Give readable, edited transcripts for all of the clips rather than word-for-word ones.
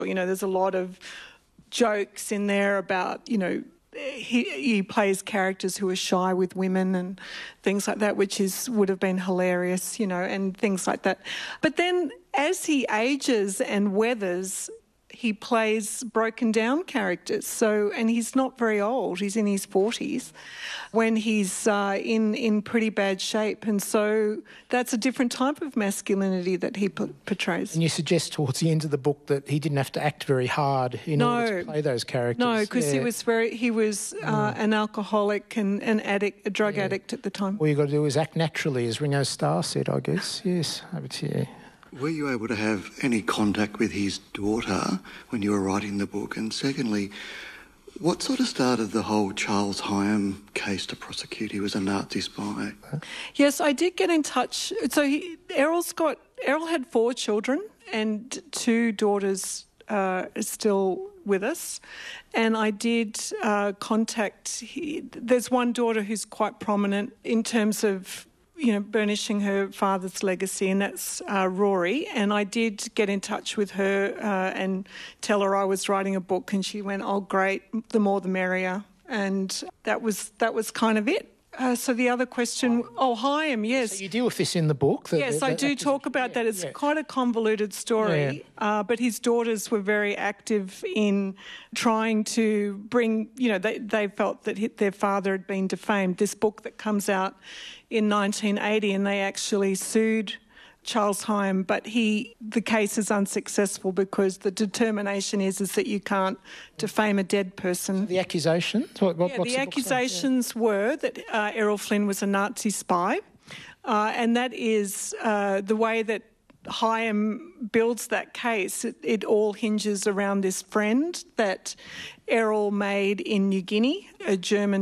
You know, there's a lot of jokes in there about, you know, he plays characters who are shy with women and things like that, which would have been hilarious, you know, and things like that. But then as he ages and weathers, he plays broken down characters. So, and he's not very old. He's in his 40s when he's in pretty bad shape. And so that's a different type of masculinity that he portrays. And you suggest towards the end of the book that he didn't have to act very hard in order to play those characters. No, because he was an alcoholic and an addict, a drug addict at the time. All you got to do is act naturally, as Ringo Starr said, I guess. Yes, over to you. Were you able to have any contact with his daughter when you were writing the book? And secondly, what sort of started the whole Charles Hyam case to prosecute? He was a Nazi spy. Yes, I did get in touch. So Errol had 4 children and 2 daughters still with us. And I did contact... There's one daughter who's quite prominent in terms of, you know, burnishing her father's legacy, and that's Rory. And I did get in touch with her and tell her I was writing a book, and she went, "Oh, great, the more the merrier." And that was kind of it. So the other question, Hyam, yes. So you deal with this in the book? Yes, I do talk about that. It's quite a convoluted story, but his daughters were very active in trying to bring, you know, they felt that their father had been defamed. This book that comes out in 1980, and they actually sued Charles Hyam, but the case is unsuccessful because the determination is that you can't defame a dead person. The accusations? The accusations were that Errol Flynn was a Nazi spy, and that is the way that Hyam builds that case. It all hinges around this friend that Errol made in New Guinea, a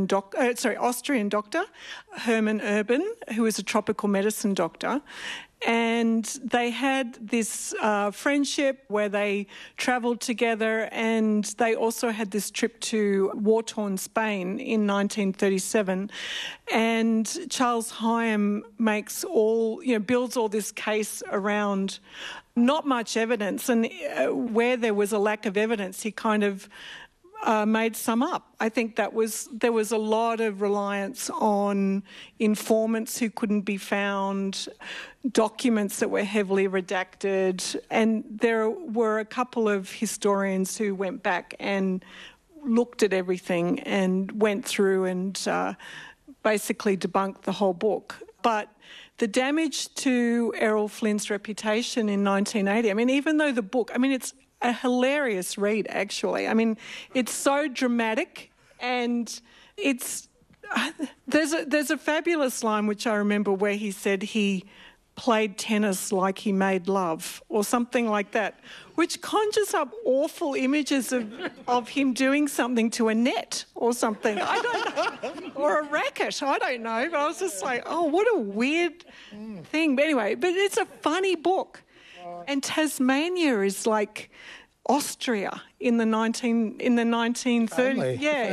Austrian doctor, Hermann Urban, who was a tropical medicine doctor. And they had this friendship where they travelled together, and they also had this trip to war-torn Spain in 1937. And Charles Hyam builds all this case around not much evidence, and where there was a lack of evidence, he kind of made some up. I think there was a lot of reliance on informants who couldn't be found, documents that were heavily redacted, and there were a couple of historians who went back and looked at everything and went through and basically debunked the whole book. But the damage to Errol Flynn's reputation in 1980, I mean, even though the book, I mean, it's a hilarious read, actually. I mean, it's so dramatic, and there's a fabulous line which I remember where he said he played tennis like he made love, or something like that, which conjures up awful images of him doing something to a net or something. I don't know, or a racket. I don't know, but I was just like, oh, what a weird thing. But anyway, but it's a funny book. And Tasmania is like Austria in the 1930s. Family. Yeah,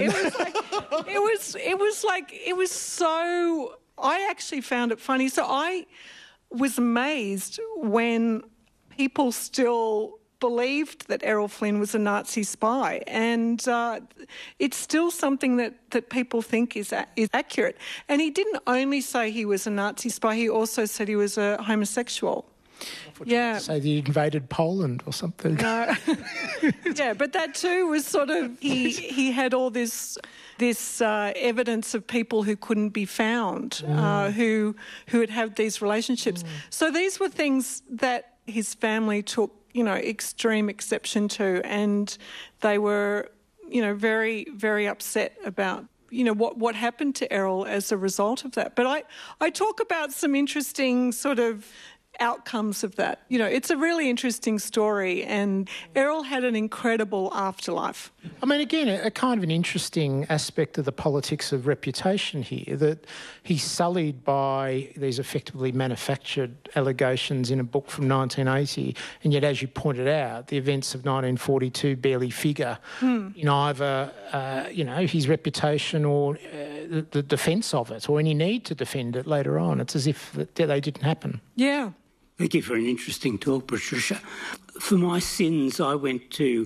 it was so. I actually found it funny. So I was amazed when people still believed that Errol Flynn was a Nazi spy, and it's still something that people think is accurate. And he didn't only say he was a Nazi spy; he also said he was a homosexual. Yeah. Say he invaded Poland or something. No. Yeah, but that too was sort of, he had all this evidence of people who couldn't be found, who had had these relationships. So these were things that his family took, you know, extreme exception to, and they were, you know, very, very upset about, you know, what happened to Errol as a result of that. But I talk about some interesting sort of outcomes of that. You know, it's a really interesting story, and Errol had an incredible afterlife. I mean, again, a kind of an interesting aspect of the politics of reputation here, that he's sullied by these effectively manufactured allegations in a book from 1980, and yet, as you pointed out, the events of 1942 barely figure in either, you know, his reputation or the defence of it, or any need to defend it later on. It's as if they didn't happen. Yeah. Thank you for an interesting talk, Patricia. For my sins, I went to